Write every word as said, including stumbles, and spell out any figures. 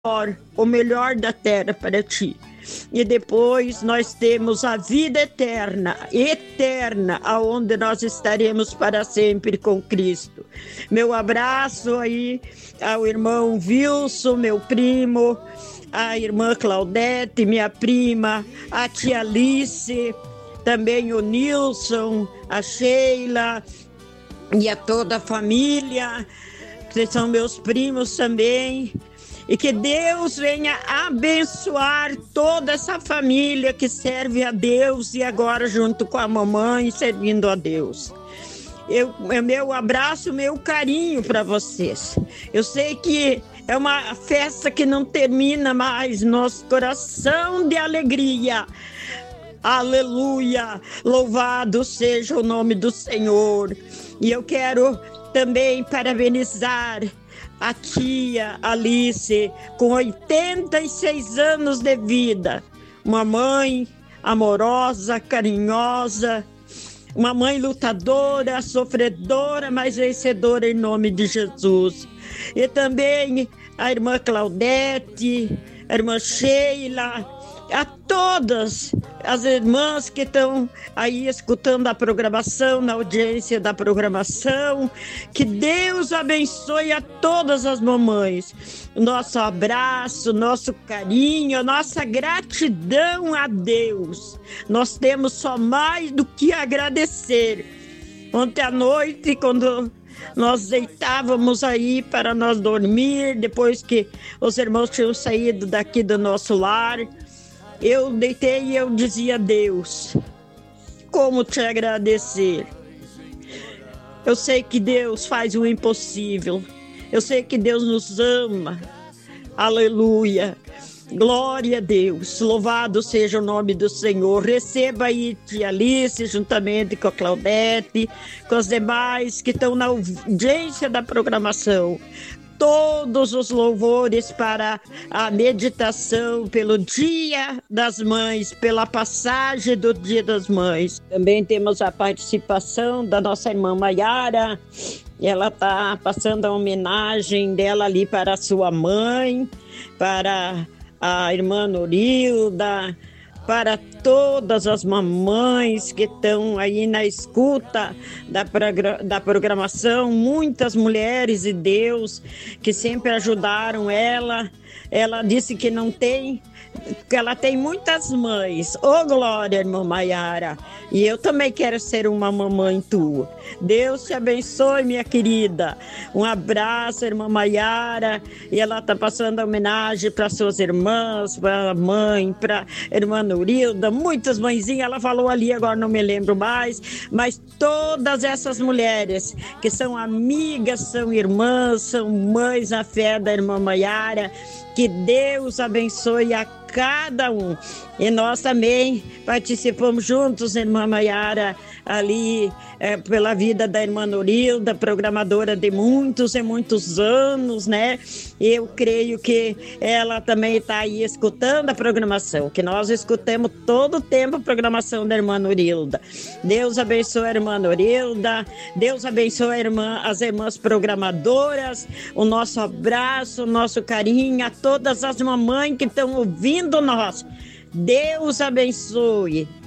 o melhor da terra para ti. E depois nós temos a vida eterna, eterna, aonde nós estaremos para sempre com Cristo. Meu abraço aí ao irmão Wilson, meu primo, a irmã Claudete, minha prima, a tia Alice, também o Nilson, a Sheila e a toda a família, que são meus primos também. E que Deus venha abençoar toda essa família que serve a Deus e agora junto com a mamãe servindo a Deus. Eu, meu abraço, meu carinho para vocês. Eu sei que é uma festa que não termina mais, nosso coração de alegria. Aleluia! Louvado seja o nome do Senhor. E eu quero também parabenizar a tia Alice, com oitenta e seis anos de vida, uma mãe amorosa, carinhosa, uma mãe lutadora, sofredora, mas vencedora em nome de Jesus. E também a irmã Claudete, a irmã Sheila, a todas as irmãs que estão aí escutando a programação, na audiência da programação, que Deus abençoe a todas as mamães. Nosso abraço, nosso carinho, nossa gratidão a Deus. Nós temos só mais do que agradecer. Ontem à noite, quando nós deitávamos aí para nós dormir, depois que os irmãos tinham saído daqui do nosso lar, eu deitei e eu dizia: Deus, como te agradecer? Eu sei que Deus faz o impossível. Eu sei que Deus nos ama. Aleluia. Glória a Deus. Louvado seja o nome do Senhor. Receba aí tia Alice, juntamente com a Claudete, com os demais que estão na audiência da programação. Todos os louvores para a meditação pelo Dia das Mães, pela passagem do Dia das Mães. Também temos a participação da nossa irmã Maiara. Ela está passando a homenagem dela ali para a sua mãe, para a irmã Norilda, para todas as mamães que estão aí na escuta da, progra- da programação, muitas mulheres de Deus que sempre ajudaram ela. Ela disse que não tem, que ela tem muitas mães. Ô, oh, glória, irmã Maiara. E eu também quero ser uma mamãe tua. Deus te abençoe, minha querida. Um abraço, irmã Maiara. E ela está passando a homenagem para suas irmãs, para a mãe, para a irmã Nurilda, muitas mãezinhas. Ela falou ali, agora não me lembro mais. Mas todas essas mulheres que são amigas, são irmãs, são mães na fé da irmã Maiara. Que Deus abençoe a cada um. E nós também participamos juntos, irmã Maiara, ali é, pela vida da irmã Norilda, programadora de muitos e muitos anos, né? Eu creio que ela também está aí escutando a programação, que nós escutamos todo o tempo a programação da irmã Norilda. Deus abençoe a irmã Norilda, Deus abençoe a irmã, as irmãs programadoras, o nosso abraço, o nosso carinho a todas as mamães que estão ouvindo nós. Deus abençoe.